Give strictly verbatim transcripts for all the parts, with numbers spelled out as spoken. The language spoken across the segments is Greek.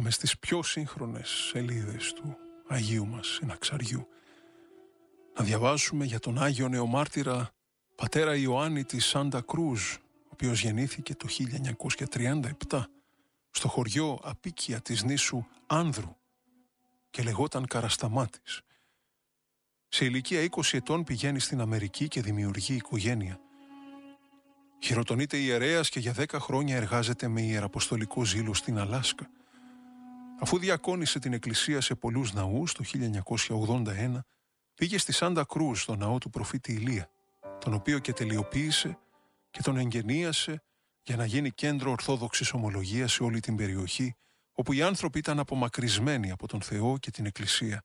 Πάμε στις πιο σύγχρονες σελίδες του Αγίου μας Συναξαριού να διαβάσουμε για τον Άγιο Νεομάρτυρα πατέρα Ιωάννη της Σάντα Κρούζ, ο οποίος γεννήθηκε το χίλια εννιακόσια τριάντα επτά στο χωριό Απίκια της νήσου Άνδρου και λεγόταν Καρασταμάτης. Σε ηλικία είκοσι ετών πηγαίνει στην Αμερική και δημιουργεί οικογένεια. Χειροτονείται ιερέας και για δέκα χρόνια εργάζεται με ιεραποστολικό ζήλο στην Αλάσκα. Αφού διακόνησε την εκκλησία σε πολλούς ναούς το χίλια εννιακόσια ογδόντα ένα, πήγε στη Σάντα Κρούζ, στο ναό του προφήτη Ηλία, τον οποίο και τελειοποίησε και τον εγγενίασε για να γίνει κέντρο ορθόδοξης ομολογίας σε όλη την περιοχή, όπου οι άνθρωποι ήταν απομακρυσμένοι από τον Θεό και την Εκκλησία.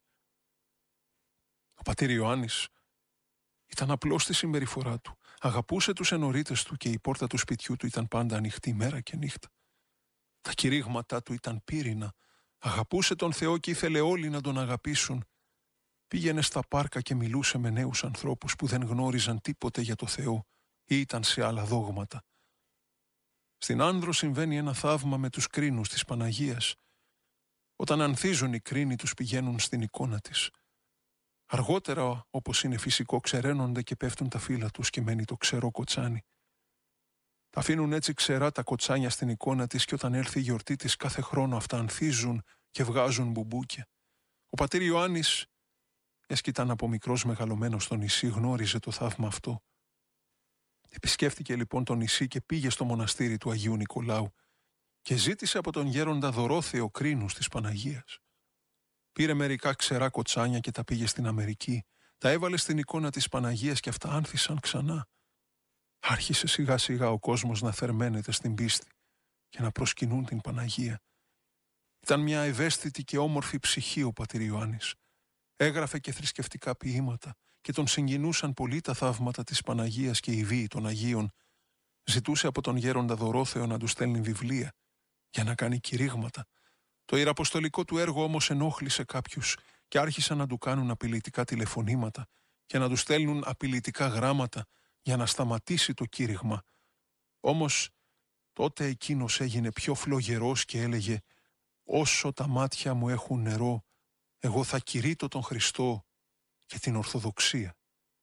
Ο πατήρ Ιωάννης ήταν απλός στη συμπεριφορά του, αγαπούσε τους ενορίτες του και η πόρτα του σπιτιού του ήταν πάντα ανοιχτή μέρα και νύχτα. Τα κηρύγματά του ήταν πύρινα, αγαπούσε τον Θεό και ήθελε όλοι να τον αγαπήσουν. Πήγαινε στα πάρκα και μιλούσε με νέους ανθρώπους που δεν γνώριζαν τίποτε για το Θεό ή ήταν σε άλλα δόγματα. Στην Άνδρο συμβαίνει ένα θαύμα με τους κρίνους της Παναγίας. Όταν ανθίζουν οι κρίνοι τους πηγαίνουν στην εικόνα της. Αργότερα, όπως είναι φυσικό, ξεραίνονται και πέφτουν τα φύλλα τους και μένει το ξερό κοτσάνι. Τα αφήνουν έτσι ξερά τα κοτσάνια στην εικόνα της και όταν έρθει η γιορτή της κάθε χρόνο αυτά ανθίζουν και βγάζουν μπουμπούκια. Ο πατήρ Ιωάννης, μιας κι ήταν από μικρός μεγαλωμένος στο νησί, γνώριζε το θαύμα αυτό. Επισκέφτηκε λοιπόν το νησί και πήγε στο μοναστήρι του Αγίου Νικολάου και ζήτησε από τον γέροντα Δωρόθεο κρίνους της Παναγίας. Πήρε μερικά ξερά κοτσάνια και τα πήγε στην Αμερική, τα έβαλε στην εικόνα της Παναγίας και αυτά άνθησαν ξανά. Άρχισε σιγά σιγά ο κόσμος να θερμαίνεται στην πίστη και να προσκυνούν την Παναγία. Ήταν μια ευαίσθητη και όμορφη ψυχή ο πατήρ Ιωάννης. Έγραφε και θρησκευτικά ποίηματα και τον συγκινούσαν πολύ τα θαύματα της Παναγίας και οι βίοι των Αγίων. Ζητούσε από τον γέροντα Δωρόθεο να του στέλνει βιβλία για να κάνει κηρύγματα. Το ιεραποστολικό του έργο όμως ενόχλησε κάποιους και άρχισαν να του κάνουν απειλητικά τηλεφωνήματα και να του στέλνουν απειλητικά γράμματα για να σταματήσει το κήρυγμα. Όμως τότε εκείνος έγινε πιο φλογερός και έλεγε «Όσο τα μάτια μου έχουν νερό, εγώ θα κηρύττω τον Χριστό και την Ορθοδοξία».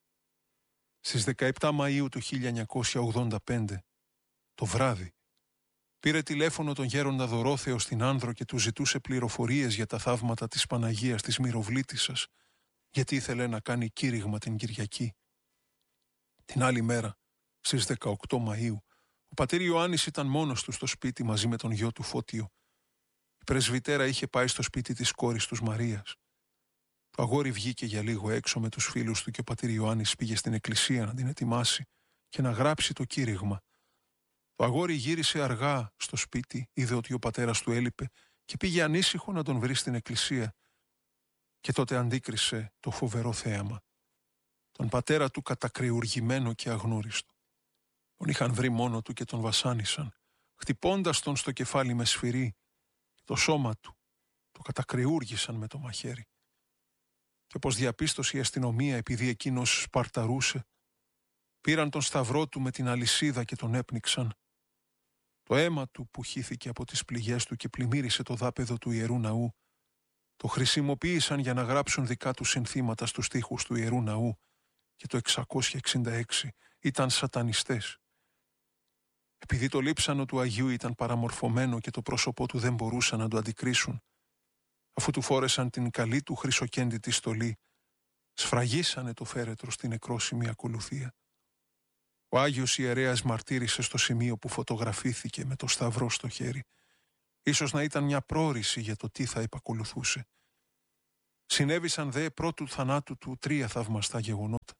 Στις δεκαεπτά Μαΐου του χίλια εννιακόσια ογδόντα πέντε, το βράδυ, πήρε τηλέφωνο τον γέροντα Δωρόθεο στην Άνδρο και του ζητούσε πληροφορίες για τα θαύματα της Παναγίας της Μυροβλήτισσας, γιατί ήθελε να κάνει κήρυγμα την Κυριακή. Την άλλη μέρα, στις δεκαοκτώ Μαΐου, ο πατήρ Ιωάννης ήταν μόνος του στο σπίτι μαζί με τον γιο του Φώτιο. Η πρεσβυτέρα είχε πάει στο σπίτι της κόρης τους Μαρίας. Το αγόρι βγήκε για λίγο έξω με τους φίλους του και ο πατήρ Ιωάννης πήγε στην εκκλησία να την ετοιμάσει και να γράψει το κήρυγμα. Το αγόρι γύρισε αργά στο σπίτι, είδε ότι ο πατέρας του έλειπε και πήγε ανήσυχο να τον βρει στην εκκλησία. Και τότε αντίκρισε το φοβερό θέαμα. Τον πατέρα του κατακρεουργημένο και αγνώριστο. Τον είχαν βρει μόνο του και τον βασάνισαν, χτυπώντας τον στο κεφάλι με σφυρί. Το σώμα του το κατακρεούργησαν με το μαχαίρι. Και όπως διαπίστωσε η αστυνομία, επειδή εκείνος σπαρταρούσε, πήραν τον σταυρό του με την αλυσίδα και τον έπνιξαν. Το αίμα του που χύθηκε από τις πληγές του και πλημμύρισε το δάπεδο του Ιερού Ναού, το χρησιμοποίησαν για να γράψουν δικά του συνθήματα στους τοίχους του Ιερού Ναού και το εξακόσια εξήντα έξι ήταν σατανιστές. Επειδή το λείψανο του Αγίου ήταν παραμορφωμένο και το πρόσωπό του δεν μπορούσαν να το αντικρίσουν, αφού του φόρεσαν την καλή του χρυσοκέντητη στολή, σφραγίσανε το φέρετρο στην νεκρόσιμη ακολουθία. Ο Άγιος Ιερέας μαρτύρησε στο σημείο που φωτογραφήθηκε με το σταυρό στο χέρι. Ίσως να ήταν μια πρόοριση για το τι θα επακολουθούσε. Συνέβησαν δε πρώτου θανάτου του τρία θαυμαστά γεγονότα.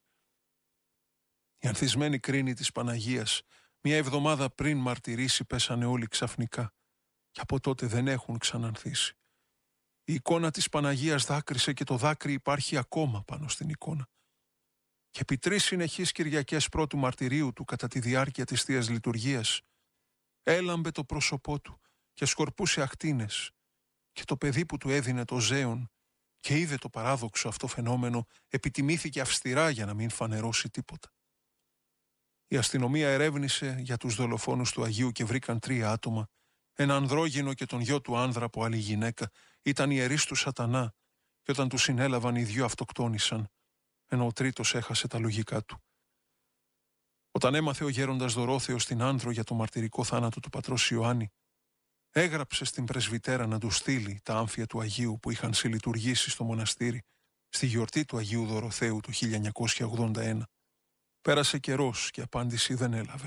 Οι ανθισμένοι κρίνοι της Παναγίας μια εβδομάδα πριν μαρτυρήσει πέσανε όλοι ξαφνικά και από τότε δεν έχουν ξανανθίσει. Η εικόνα της Παναγίας δάκρυσε και το δάκρυ υπάρχει ακόμα πάνω στην εικόνα. Και επί τρεις συνεχείς Κυριακές πρώτου μαρτυρίου του κατά τη διάρκεια της Θείας Λειτουργίας έλαμπε το πρόσωπό του και σκορπούσε ακτίνες και το παιδί που του έδινε το ζέον και είδε το παράδοξο αυτό φαινόμενο επιτιμήθηκε αυστηρά για να μην φανερώσει τίποτα. Η αστυνομία ερεύνησε για τους δολοφόνους του Αγίου και βρήκαν τρία άτομα ένα ανδρόγυνο και τον γιο του άνδρα από άλλη γυναίκα, ήταν ιερείς του σατανά, και όταν του συνέλαβαν οι δυο αυτοκτόνησαν, ενώ ο τρίτος έχασε τα λογικά του. Όταν έμαθε ο γέροντας Δωρόθεος την άνδρο για το μαρτυρικό θάνατο του πατρός Ιωάννη, έγραψε στην πρεσβυτέρα να του στείλει τα άμφια του Αγίου που είχαν συλλειτουργήσει στο μοναστήρι στη γιορτή του Αγίου Δωροθέου το χίλια εννιακόσια ογδόντα ένα. Πέρασε καιρός και απάντηση δεν έλαβε.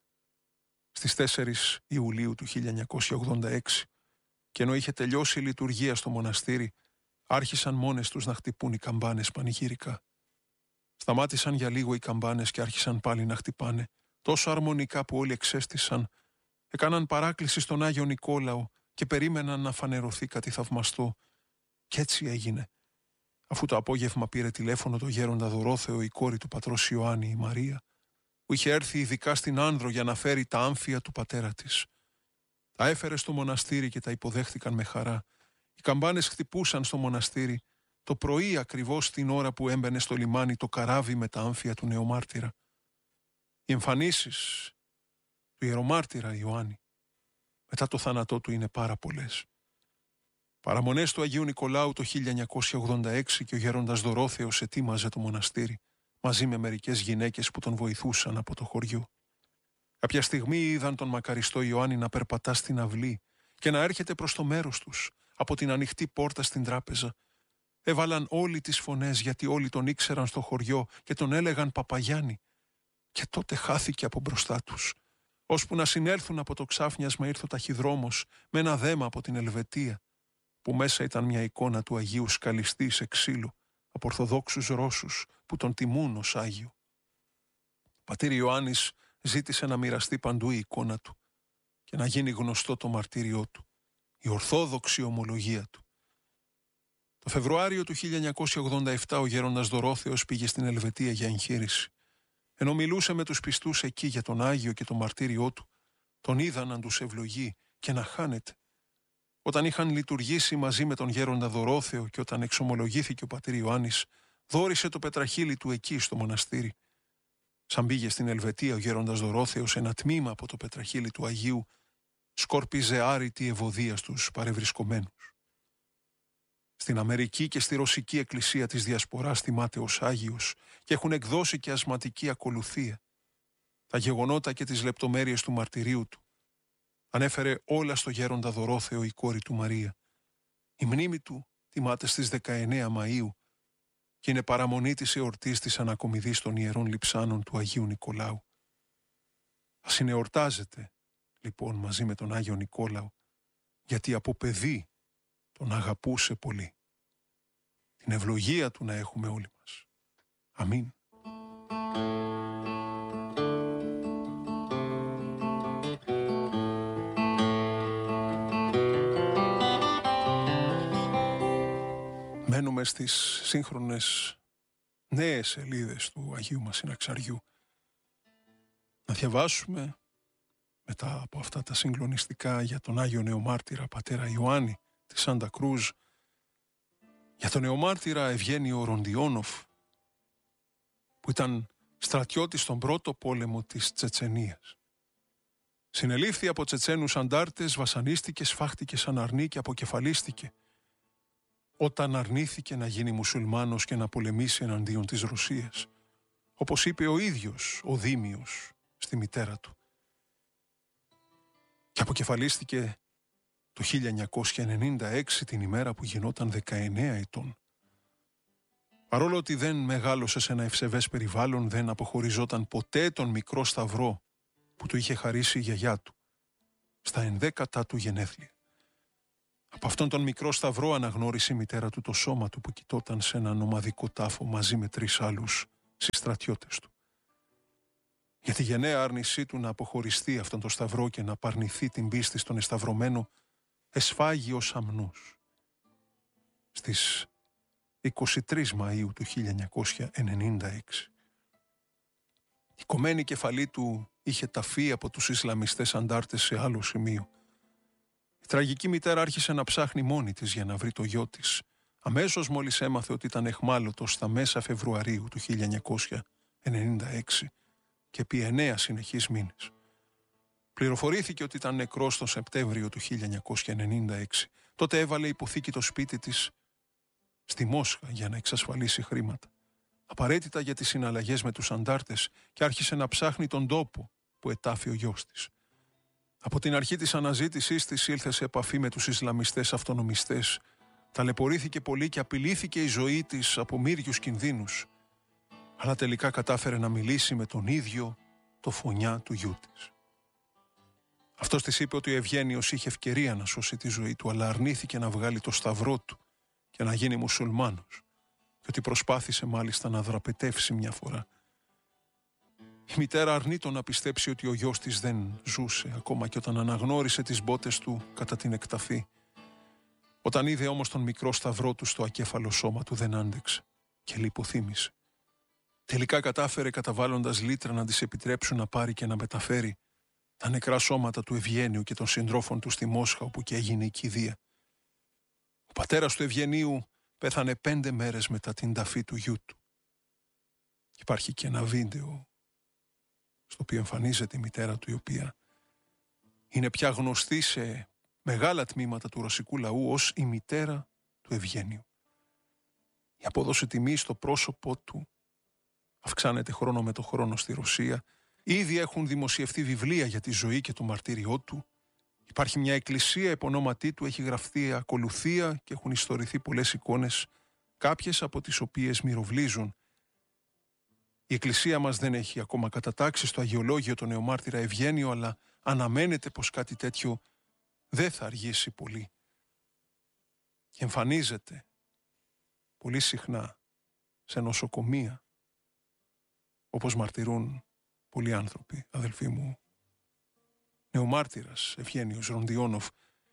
Στις τέσσερις Ιουλίου του χίλια εννιακόσια ογδόντα έξι, και ενώ είχε τελειώσει η λειτουργία στο μοναστήρι, άρχισαν μόνες τους να χτυπούν οι καμπάνες πανηγυρικά. Σταμάτησαν για λίγο οι καμπάνες και άρχισαν πάλι να χτυπάνε, τόσο αρμονικά που όλοι εξέστησαν, έκαναν παράκληση στον Άγιο Νικόλαο και περίμεναν να φανερωθεί κάτι θαυμαστό. Κι έτσι έγινε. Αφού το απόγευμα πήρε τηλέφωνο το γέροντα Δωρόθεο η κόρη του πατρός Ιωάννη, η Μαρία, που είχε έρθει ειδικά στην Άνδρο για να φέρει τα άμφια του πατέρα της. Τα έφερε στο μοναστήρι και τα υποδέχτηκαν με χαρά. Οι καμπάνες χτυπούσαν στο μοναστήρι το πρωί ακριβώς την ώρα που έμπαινε στο λιμάνι το καράβι με τα άμφια του νεομάρτυρα. Οι εμφανίσεις του ιερομάρτυρα Ιωάννη μετά το θάνατό του είναι πάρα πολλές. Παραμονές του Αγίου Νικολάου το χίλια εννιακόσια ογδόντα έξι και ο γέροντας Δωρόθεος ετοίμαζε το μοναστήρι μαζί με μερικές γυναίκες που τον βοηθούσαν από το χωριό. Κάποια στιγμή είδαν τον μακαριστό Ιωάννη να περπατά στην αυλή και να έρχεται προς το μέρος τους από την ανοιχτή πόρτα στην τράπεζα. Έβαλαν όλοι τις φωνές γιατί όλοι τον ήξεραν στο χωριό και τον έλεγαν Παπαγιάννη. Και τότε χάθηκε από μπροστά τους. Ώσπου να συνέλθουν από το ξάφνιασμα ήρθε ο ταχυδρόμος με ένα δέμα από την Ελβετία, που μέσα ήταν μια εικόνα του Αγίου σκαλιστή σε ξύλο από Ορθοδόξους Ρώσους που τον τιμούν ως Άγιο. Ο πατήρ Ιωάννης ζήτησε να μοιραστεί παντού η εικόνα του και να γίνει γνωστό το μαρτύριό του, η ορθόδοξη ομολογία του. Το Φεβρουάριο του χίλια εννιακόσια ογδόντα επτά ο γέροντας Δωρόθεος πήγε στην Ελβετία για εγχείρηση. Ενώ μιλούσε με τους πιστούς εκεί για τον Άγιο και το μαρτύριό του, τον είδαν να τους ευλογεί και να χάνεται. Όταν είχαν λειτουργήσει μαζί με τον γέροντα Δωρόθεο και όταν εξομολογήθηκε ο πατήρ Ιωάννης, δώρισε το πετραχύλι του εκεί στο μοναστήρι. Σαν πήγε στην Ελβετία ο γέροντας Δωρόθεος, ένα τμήμα από το πετραχύλι του Αγίου σκόρπιζε άρρητη ευωδία στους παρευρισκομένους. Στην Αμερική και στη Ρωσική Εκκλησία της Διασποράς τιμάται ως Άγιος και έχουν εκδώσει και ασματική ακολουθία. Τα γεγονότα και τις λεπτομέρειες του μαρτυρίου του ανέφερε όλα στο γέροντα Δωρόθεο η κόρη του Μαρία. Η μνήμη του τιμάται στις δεκαεννέα Μαΐου και είναι παραμονή της εορτής της ανακομιδής των Ιερών Λειψάνων του Αγίου Νικολάου. Ας συνεορτάζεται λοιπόν μαζί με τον Άγιο Νικόλαο, γιατί από παιδί τον αγαπούσε πολύ. Την ευλογία του να έχουμε όλοι μας. Αμήν. Μένουμε στις σύγχρονες νέες σελίδες του Αγίου μας Συναξαριού. Να διαβάσουμε μετά από αυτά τα συγκλονιστικά για τον Άγιο Νεομάρτυρα πατέρα Ιωάννη της Σάντα Κρούζ, για τον νεομάρτυρα Ευγένιο Ροντιόνοφ, που ήταν στρατιώτης στον πρώτο πόλεμο της Τσετσενίας. Συνελήφθη από Τσετσένους αντάρτες, βασανίστηκε, σφάχτηκε σαν αρνί και αποκεφαλίστηκε όταν αρνήθηκε να γίνει μουσουλμάνος και να πολεμήσει εναντίον της Ρωσίας, όπως είπε ο ίδιος ο Δήμιος στη μητέρα του. Και αποκεφαλίστηκε το χίλια εννιακόσια ενενήντα έξι, την ημέρα που γινόταν δεκαεννέα ετών. Παρόλο ότι δεν μεγάλωσε σε ένα ευσεβές περιβάλλον, δεν αποχωριζόταν ποτέ τον μικρό σταυρό που του είχε χαρίσει η γιαγιά του στα ενδέκατα του γενέθλια. Από αυτόν τον μικρό σταυρό αναγνώρισε η μητέρα του το σώμα του που κοιτόταν σε έναν ομαδικό τάφο μαζί με τρεις άλλους συστρατιώτες του. Για τη γενναία άρνησή του να αποχωριστεί αυτόν τον σταυρό και να απαρνηθεί την πίστη στον εσταυρωμένο, εσφάγει ως αμνός. Στις είκοσι τρεις Μαΐου του χίλια εννιακόσια ενενήντα έξι. Η κομμένη κεφαλή του είχε ταφεί από τους Ισλαμιστές αντάρτες σε άλλο σημείο. Η τραγική μητέρα άρχισε να ψάχνει μόνη της για να βρει το γιο της, αμέσως μόλις έμαθε ότι ήταν εχμάλωτος στα μέσα Φεβρουαρίου του χίλια εννιακόσια ενενήντα έξι και επί εννέα συνεχείς μήνες. Πληροφορήθηκε ότι ήταν νεκρός τον Σεπτέμβριο του χίλια εννιακόσια ενενήντα έξι. Τότε έβαλε υποθήκη το σπίτι της στη Μόσχα για να εξασφαλίσει χρήματα, απαραίτητα για τις συναλλαγές με τους αντάρτες, και άρχισε να ψάχνει τον τόπο που ετάφη ο γιος της. Από την αρχή της αναζήτησής της ήλθε σε επαφή με τους Ισλαμιστές αυτονομιστές, ταλαιπωρήθηκε πολύ και απειλήθηκε η ζωή της από μύριους κινδύνους, αλλά τελικά κατάφερε να μιλήσει με τον ίδιο το φωνιά του γιού της. Αυτός της είπε ότι ο Ευγένιος είχε ευκαιρία να σώσει τη ζωή του, αλλά αρνήθηκε να βγάλει το σταυρό του και να γίνει μουσουλμάνος, και ότι προσπάθησε μάλιστα να δραπετεύσει μια φορά. Η μητέρα αρνείτο να πιστέψει ότι ο γιος της δεν ζούσε, ακόμα και όταν αναγνώρισε τις μπότες του κατά την εκταφή. Όταν είδε όμως τον μικρό σταυρό του στο ακέφαλο σώμα του, δεν άντεξε και λιποθύμησε. Τελικά κατάφερε, καταβάλλοντας λίτρα, να της επιτρέψουν να πάρει και να μεταφέρει τα νεκρά σώματα του Ευγένιου και των συντρόφων του στη Μόσχα, όπου και έγινε η κηδεία. Ο πατέρας του Ευγενίου πέθανε πέντε μέρες μετά την ταφή του γιού του. Υπάρχει και ένα βίντεο στο οποίο εμφανίζεται η μητέρα του, η οποία είναι πια γνωστή σε μεγάλα τμήματα του ρωσικού λαού ως η μητέρα του Ευγένιου. Η απόδοση τιμής στο πρόσωπό του αυξάνεται χρόνο με το χρόνο στη Ρωσία. Ήδη έχουν δημοσιευτεί βιβλία για τη ζωή και το μαρτύριό του. Υπάρχει μια εκκλησία επ' ονόματί του, έχει γραφτεί ακολουθία και έχουν ιστορηθεί πολλές εικόνες, κάποιες από τις οποίες μυροβλίζουν. Η εκκλησία μας δεν έχει ακόμα κατατάξει στο αγιολόγιο τον νεομάρτυρα Ευγένιο, αλλά αναμένεται πως κάτι τέτοιο δεν θα αργήσει πολύ. Και εμφανίζεται πολύ συχνά σε νοσοκομεία, όπως μαρτυρούν πολλοί άνθρωποι, αδελφοί μου. Νεομάρτυρας Ευγένιος Ροντιόνοφ,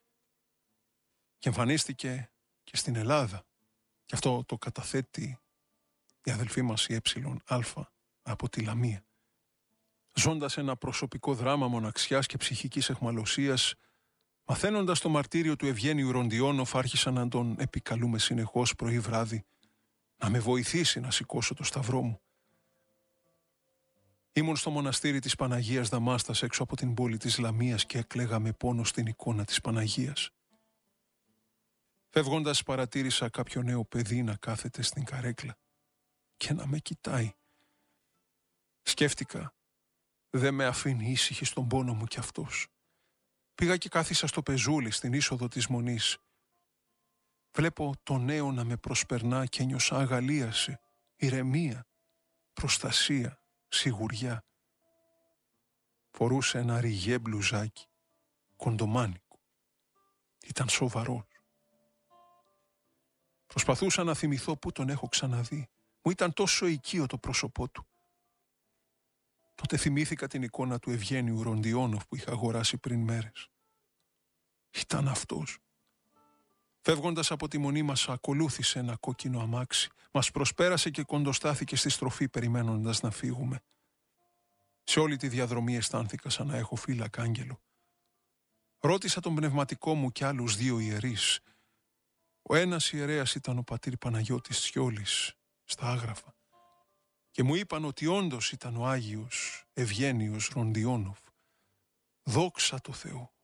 και εμφανίστηκε και στην Ελλάδα. Και αυτό το καταθέτει η αδελφή μας η ΕΑ από τη Λαμία. Ζώντας ένα προσωπικό δράμα μοναξιάς και ψυχικής αιχμαλωσίας, μαθαίνοντας το μαρτύριο του Ευγένιου Ροντιόνοφ, άρχισα να τον επικαλούμε συνεχώς πρωί βράδυ να με βοηθήσει να σηκώσω το σταυρό μου. Ήμουν στο μοναστήρι της Παναγίας Δαμάστας έξω από την πόλη της Λαμίας και έκλαιγα με πόνο στην εικόνα της Παναγίας. Φεύγοντας παρατήρησα κάποιο νέο παιδί να κάθεται στην καρέκλα και να με κοιτάει. Σκέφτηκα, δεν με αφήνει ήσυχη στον πόνο μου κι αυτός. Πήγα και κάθισα στο πεζούλι στην είσοδο της μονής. Βλέπω το νέο να με προσπερνά και νιώσα αγαλίαση, ηρεμία, προστασία, σιγουριά. Φορούσε ένα ριγέ μπλουζάκι, κοντομάνικο. Ήταν σοβαρός. Προσπαθούσα να θυμηθώ πού τον έχω ξαναδεί. Μου ήταν τόσο οικείο το πρόσωπό του. Τότε θυμήθηκα την εικόνα του Ευγένιου Ροντιόνοφ που είχα αγοράσει πριν μέρες. Ήταν αυτός. Φεύγοντας από τη μονή μας ακολούθησε ένα κόκκινο αμάξι. Μας προσπέρασε και κοντοστάθηκε στη στροφή περιμένοντας να φύγουμε. Σε όλη τη διαδρομή αισθάνθηκα σαν να έχω φύλακα άγγελο. Ρώτησα τον πνευματικό μου και άλλους δύο ιερείς. Ο ένας ιερέας ήταν ο πατήρ Παναγιώτης Τσιόλης, στα Άγραφα, και μου είπαν ότι όντως ήταν ο Άγιος Ευγένιος Ροντιόνοφ. Δόξα τω Θεώ,